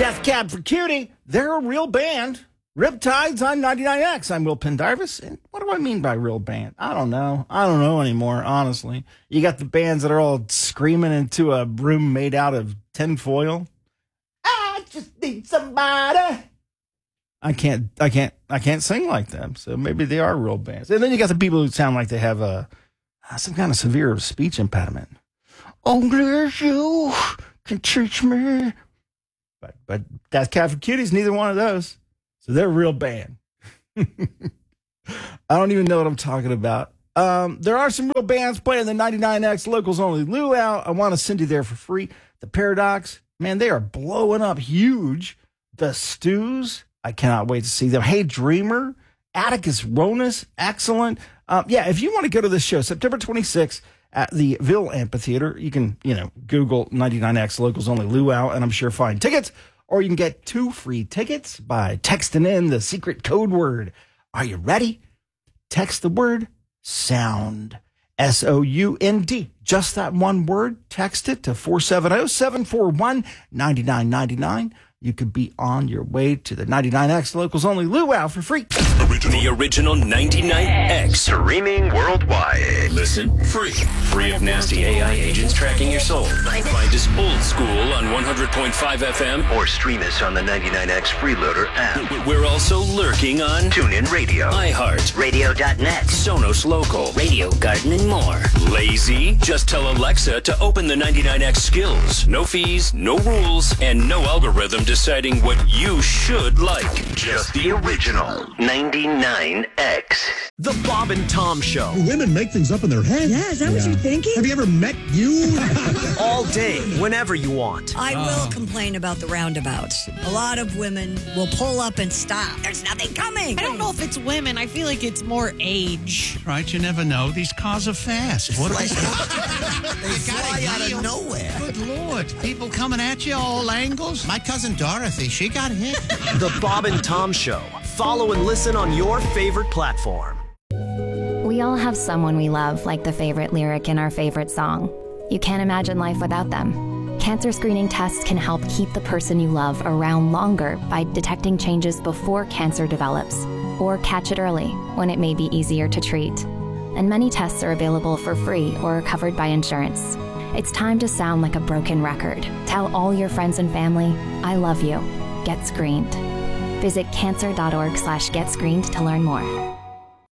Death Cab for Cutie, they're a real band. Riptides on 99X. I'm Will Pendarvis. And what do I mean by real band? I don't know. I don't know anymore, honestly. You got the bands that are all screaming into a room made out of tinfoil. I just need somebody. I can't sing like them. So maybe they are real bands. And then you got the people who sound like they have some kind of severe speech impediment. Only you can teach me. But Death Cab for Cuties, neither one of those. So they're a real band. I don't even know what I'm talking about. There are some real bands playing the 99X Locals Only Luau. I want to send you there for free. The Paradox, man, they are blowing up huge. The Stews, I cannot wait to see them. Hey Dreamer, Atticus Ronas, excellent. If you want to go to this show, September 26th at the Ville Amphitheater, you can, Google 99X Locals Only Luau, and I'm sure find tickets. Or you can get 2 free tickets by texting in the secret code word. Are you ready? Text the word SOUND. SOUND. Just that one word. Text it to 470-741-9999. You could be on your way to the 99X Locals Only Luau for free. The original 99X. Streaming worldwide. Listen free. Free of nasty AI agents tracking your soul. Find us old school on 100.5 FM. Or stream us on the 99X Freeloader app. We're also lurking on TuneIn Radio, iHeart, Radio.net, Sonos Local, Radio Garden, and more. Lazy? Just tell Alexa to open the 99X skills. No fees, no rules, and no algorithm deciding what you should like. Just the original 99X. The Bob and Tom Show. Do women make things up in their head? Yeah, is that what you're thinking? Have you ever met you? All day, whenever you want. I will complain about the roundabouts. A lot of women will pull up and stop. There's nothing coming. I don't know if it's women. I feel like it's more age. Right, you never know. These cars are fast. What They fly out of nowhere. Good Lord. People coming at you all angles. My cousin Dorothy, she got hit. The Bob and Tom Show. Follow and listen on your favorite platform. We all have someone we love, like the favorite lyric in our favorite song. You can't imagine life without them. Cancer screening tests can help keep the person you love around longer by detecting changes before cancer develops, or catch it early when it may be easier to treat. And many tests are available for free or are covered by insurance. It's time to sound like a broken record. Tell all your friends and family, I love you. Get screened. Visit cancer.org/getscreened to learn more.